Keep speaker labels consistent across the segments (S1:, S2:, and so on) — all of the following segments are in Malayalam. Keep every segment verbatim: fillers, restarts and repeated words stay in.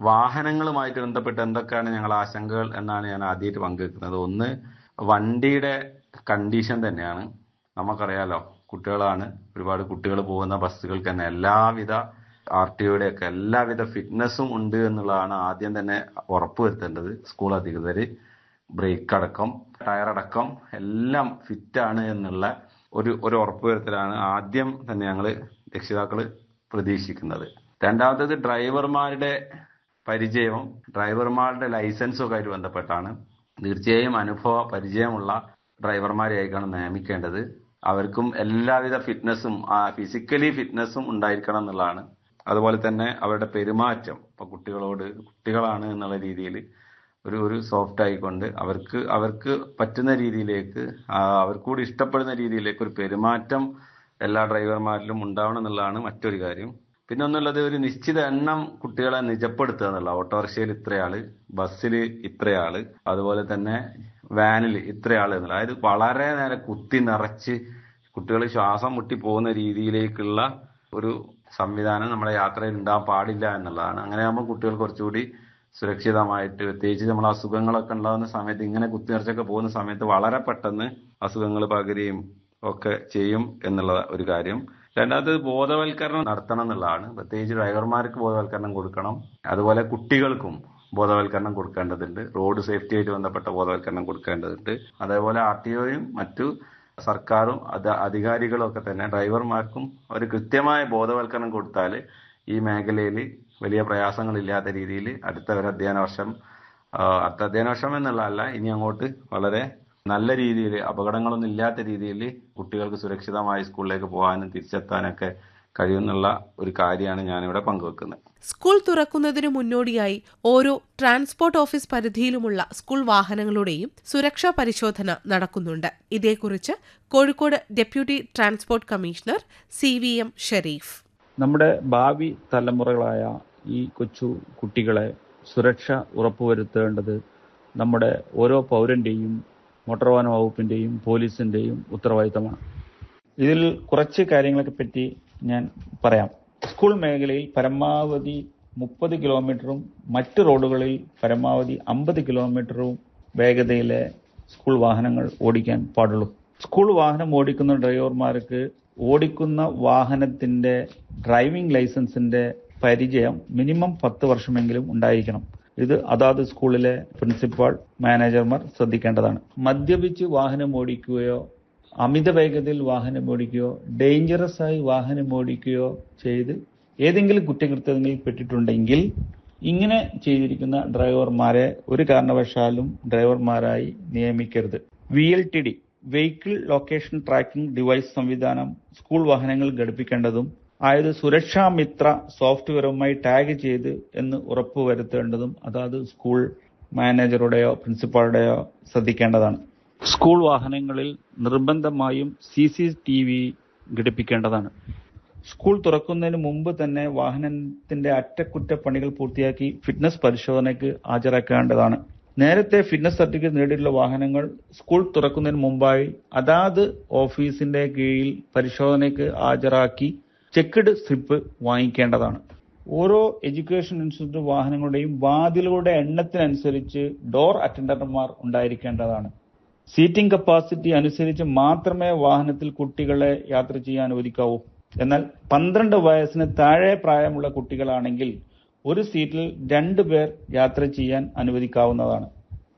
S1: വാഹനങ്ങളുമായിട്ട് ബന്ധപ്പെട്ട് എന്തൊക്കെയാണ് ഞങ്ങൾ ആശങ്കകൾ എന്നാണ് ഞാൻ ആദ്യമായിട്ട് പങ്കുവെക്കുന്നത്. ഒന്ന്, വണ്ടിയുടെ കണ്ടീഷൻ തന്നെയാണ്. നമുക്കറിയാലോ, കുട്ടികളാണ്, ഒരുപാട് കുട്ടികൾ പോകുന്ന ബസ്സുകൾക്ക് തന്നെ എല്ലാവിധ ആർ ടി ഒയുടെ ഒക്കെ എല്ലാവിധ ഫിറ്റ്നസ്സും ഉണ്ട് എന്നുള്ളതാണ് ആദ്യം തന്നെ ഉറപ്പുവരുത്തേണ്ടത്. സ്കൂൾ അധികൃതർ ബ്രേക്ക് അടക്കം ടയർ അടക്കം എല്ലാം ഫിറ്റാണ് എന്നുള്ള ഒരു ഒരു ഉറപ്പുവരുത്തലാണ് ആദ്യം തന്നെ ഞങ്ങൾ രക്ഷിതാക്കൾ പ്രതീക്ഷിക്കുന്നത്. രണ്ടാമത്തേത് ഡ്രൈവർമാരുടെ പരിചയവും ഡ്രൈവർമാരുടെ ലൈസൻസും ഒക്കെ ആയിട്ട് ബന്ധപ്പെട്ടാണ്. തീർച്ചയായും അനുഭവ പരിചയമുള്ള ഡ്രൈവർമാരെയായിക്കാണ് നിയമിക്കേണ്ടത്. അവർക്കും എല്ലാവിധ ഫിറ്റ്നസ്സും ഫിസിക്കലി ഫിറ്റ്നസ്സും ഉണ്ടായിരിക്കണം എന്നുള്ളതാണ്. അതുപോലെ തന്നെ അവരുടെ പെരുമാറ്റം, ഇപ്പൊ കുട്ടികളോട് കുട്ടികളാണ് എന്നുള്ള രീതിയിൽ ഒരു ഒരു സോഫ്റ്റ് ആയിക്കൊണ്ട് അവർക്ക് അവർക്ക് പറ്റുന്ന രീതിയിലേക്ക് അവർക്കൂടി ഇഷ്ടപ്പെടുന്ന രീതിയിലേക്ക് ഒരു പെരുമാറ്റം എല്ലാ ഡ്രൈവർമാരിലും ഉണ്ടാവണം എന്നുള്ളതാണ് മറ്റൊരു കാര്യം. പിന്നെ ഒന്നുള്ളത്, ഒരു നിശ്ചിത എണ്ണം കുട്ടികളെ നിജപ്പെടുത്തുക എന്നുള്ള. ഓട്ടോറിക്ഷയിൽ ഇത്രയാള്, ബസ്സിൽ ഇത്രയാള്, അതുപോലെ തന്നെ വാനിൽ ഇത്രയാള് എന്നുള്ള. അതായത് വളരെ നേരം കുത്തി നിറച്ച് കുട്ടികൾ ശ്വാസം മുട്ടി പോകുന്ന രീതിയിലേക്കുള്ള ഒരു സംവിധാനം നമ്മുടെ യാത്രയിൽ ഉണ്ടാകാൻ പാടില്ല എന്നുള്ളതാണ്. അങ്ങനെ ആകുമ്പോൾ കുട്ടികൾ കുറച്ചുകൂടി സുരക്ഷിതമായിട്ട്, പ്രത്യേകിച്ച് നമ്മൾ അസുഖങ്ങളൊക്കെ ഉണ്ടാകുന്ന സമയത്ത്, ഇങ്ങനെ കുത്തി നിറച്ചൊക്കെ പോകുന്ന സമയത്ത് വളരെ പെട്ടെന്ന് അസുഖങ്ങൾ പകരുകയും ഒക്കെ ചെയ്യും എന്നുള്ള ഒരു കാര്യം. രണ്ടാമത് ബോധവൽക്കരണം നടത്തണം എന്നുള്ളതാണ്. പ്രത്യേകിച്ച് ഡ്രൈവർമാർക്ക് ബോധവൽക്കരണം കൊടുക്കണം, അതുപോലെ കുട്ടികൾക്കും ബോധവൽക്കരണം കൊടുക്കേണ്ടതുണ്ട്. റോഡ് സേഫ്റ്റി ആയിട്ട് ബന്ധപ്പെട്ട ബോധവൽക്കരണം കൊടുക്കേണ്ടതുണ്ട്. അതേപോലെ ആർ ടി ഒയും മറ്റു സർക്കാരും അത് അധികാരികളും ഒക്കെ തന്നെ ഡ്രൈവർമാർക്കും ഒരു കൃത്യമായ ബോധവൽക്കരണം കൊടുത്താൽ ഈ മേഖലയിൽ വലിയ പ്രയാസങ്ങളില്ലാത്ത രീതിയിൽ അടുത്ത ഒരു അധ്യയന വർഷം അടുത്ത അധ്യയന വർഷം എന്നുള്ളതല്ല, ഇനി അങ്ങോട്ട് വളരെ നല്ല രീതിയിൽ അപകടങ്ങളൊന്നും ഇല്ലാത്ത രീതിയിൽ കുട്ടികൾക്ക് സുരക്ഷിതമായി സ്കൂളിലേക്ക് പോകാനും തിരിച്ചെത്താനൊക്കെ കഴിയുന്നുള്ള ഒരു കാര്യമാണ് ഞാനിവിടെ പങ്കുവെക്കുന്നത്.
S2: സ്കൂൾ തുറക്കുന്നതിനു മുന്നോടിയായി ഓരോ ട്രാൻസ്പോർട്ട് ഓഫീസ് പരിധിയിലുമുള്ള സ്കൂൾ വാഹനങ്ങളുടെയും സുരക്ഷാ പരിശോധന നടക്കുന്നുണ്ട്. ഇതേക്കുറിച്ച് Kozhikode deputy transport commissioner C V M Sharif.
S3: നമ്മുടെ ഭാവി തലമുറകളായ ഈ കൊച്ചു കുട്ടികളെ സുരക്ഷ ഉറപ്പുവരുത്തേണ്ടത് നമ്മുടെ ഓരോ പൗരന്റെയും മോട്ടോർ വാഹന വകുപ്പിന്റെയും പോലീസിന്റെയും ഉത്തരവാദിത്തമാണ്. ഇതിൽ കുറച്ച് കാര്യങ്ങളെ പറ്റി ഞാൻ പറയാം. സ്കൂൾ മേഖലയിൽ പരമാവധി മുപ്പത് കിലോമീറ്ററും മറ്റ് റോഡുകളിൽ പരമാവധി അമ്പത് കിലോമീറ്ററും വേഗതയിലെ സ്കൂൾ വാഹനങ്ങൾ ഓടിക്കാൻ പാടുള്ളൂ. സ്കൂൾ വാഹനം ഓടിക്കുന്ന ഡ്രൈവർമാർക്ക് ഓടിക്കുന്ന വാഹനത്തിന്റെ ഡ്രൈവിംഗ് ലൈസൻസിന്റെ പരിചയം മിനിമം പത്ത് വർഷമെങ്കിലും ഉണ്ടായിരിക്കണം. ഇത് അതാത് സ്കൂളിലെ പ്രിൻസിപ്പാൾ, മാനേജർമാർ ശ്രദ്ധിക്കേണ്ടതാണ്. മദ്യപിച്ച് വാഹനം ഓടിക്കുകയോ അമിത വേഗതയിൽ വാഹനം ഓടിക്കുകയോ ഡേഞ്ചറസ് ആയി വാഹനം ഓടിക്കുകയോ ചെയ്ത് ഏതെങ്കിലും കുറ്റകൃത്യങ്ങളിൽ പെട്ടിട്ടുണ്ടെങ്കിൽ ഇങ്ങനെ ചെയ്തിരിക്കുന്ന ഡ്രൈവർമാരെ ഒരു കാരണവശാലും ഡ്രൈവർമാരായി നിയമിക്കരുത്. V L T D vehicle location tracking device സംവിധാനം സ്കൂൾ വാഹനങ്ങൾ ഘടിപ്പിക്കേണ്ടതും ആയത് സുരക്ഷാ മിത്ര സോഫ്റ്റ്വെയറുമായി ടാഗ് ചെയ്ത് എന്ന് ഉറപ്പുവരുത്തേണ്ടതും അതാത് സ്കൂൾ മാനേജറുടെയോ പ്രിൻസിപ്പാളുടെയോ ശ്രദ്ധിക്കേണ്ടതാണ്. സ്കൂൾ വാഹനങ്ങളിൽ നിർബന്ധമായും C C T V ഘടിപ്പിക്കേണ്ടതാണ്. School തുറക്കുന്നതിന് മുമ്പ് തന്നെ വാഹനത്തിന്റെ അറ്റകുറ്റപ്പണികൾ പൂർത്തിയാക്കി ഫിറ്റ്നസ് പരിശോധനയ്ക്ക് ഹാജരാക്കേണ്ടതാണ്. നേരത്തെ ഫിറ്റ്നസ് സർട്ടിഫിക്കറ്റ് നേടിയിട്ടുള്ള വാഹനങ്ങൾ സ്കൂൾ തുറക്കുന്നതിന് മുമ്പായി അതാത് ഓഫീസിന്റെ കീഴിൽ പരിശോധനയ്ക്ക് ഹാജരാക്കി ചെക്ക്ഡ് സ്ലിപ്പ് വാങ്ങിക്കേണ്ടതാണ്. ഓരോ education institute വാഹനങ്ങളുടെയും വാതിലുകളുടെ എണ്ണത്തിനനുസരിച്ച് door അറ്റൻഡർമാർ ഉണ്ടായിരിക്കേണ്ടതാണ്. Seating capacity അനുസരിച്ച് മാത്രമേ വാഹനത്തിൽ കുട്ടികളെ യാത്ര ചെയ്യാൻ അനുവദിക്കാവൂ. എന്നാൽ പന്ത്രണ്ട് വയസ്സിന് താഴെ പ്രായമുള്ള കുട്ടികളാണെങ്കിൽ ഒരു സീറ്റിൽ രണ്ടു പേർ യാത്ര ചെയ്യാൻ അനുവദിക്കാവുന്നതാണ്.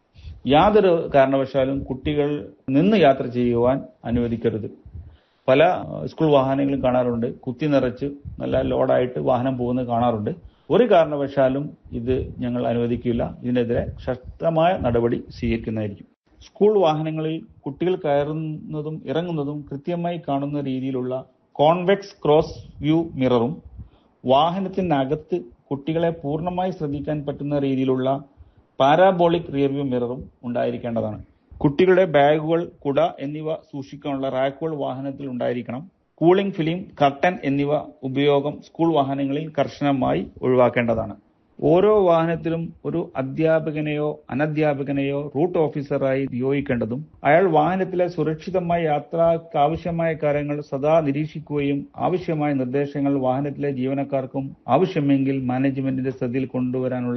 S3: യാതൊരു കാരണവശാലും കുട്ടികൾ നിന്ന് യാത്ര ചെയ്യുവാൻ അനുവദിക്കരുത്. പല സ്കൂൾ വാഹനങ്ങളും കാണാറുണ്ട്, കുത്തി നിറച്ച് നല്ല ലോഡായിട്ട് വാഹനം പോകുന്നത് കാണാറുണ്ട്. ഒരു കാരണവശാലും ഇത് ഞങ്ങൾ അനുവദിക്കില്ല. ഇതിനെതിരെ ശക്തമായ നടപടി സ്വീകരിക്കുന്നതായിരിക്കും. സ്കൂൾ വാഹനങ്ങളിൽ കുട്ടികൾ കയറുന്നതും ഇറങ്ങുന്നതും കൃത്യമായി കാണുന്ന രീതിയിലുള്ള കോൺവെക്സ് ക്രോസ് വ്യൂ മിററും വാഹനത്തിനകത്ത് കുട്ടികളെ പൂർണ്ണമായി ശ്രദ്ധിക്കാൻ പറ്റുന്ന രീതിയിലുള്ള പാരാബോളിക് റിയർവ്യൂ മിററും ഉണ്ടായിരിക്കേണ്ടതാണ്. കുട്ടികളുടെ ബാഗുകൾ, കുട എന്നിവ സൂക്ഷിക്കാനുള്ള റാക്കുകൾ വാഹനത്തിൽ ഉണ്ടായിരിക്കണം. കൂളിംഗ് ഫിലിം, കർട്ടൻ എന്നിവ ഉപയോഗം സ്കൂൾ വാഹനങ്ങളിൽ കർശനമായി ഒഴിവാക്കേണ്ടതാണ്. ഓരോ വാഹനത്തിലും ഒരു അധ്യാപകനെയോ അനധ്യാപകനെയോ റൂട്ട് ഓഫീസറായി നിയോഗിക്കേണ്ടതും അയാൾ വാഹനത്തിലെ സുരക്ഷിതമായ യാത്രയ്ക്ക് ആവശ്യമായ കാര്യങ്ങൾ സദാ നിരീക്ഷിക്കുകയും ആവശ്യമായ നിർദ്ദേശങ്ങൾ വാഹനത്തിലെ ജീവനക്കാർക്കും ആവശ്യമെങ്കിൽ മാനേജ്മെന്റിന്റെ ശ്രദ്ധയിൽ കൊണ്ടുവരാനുള്ള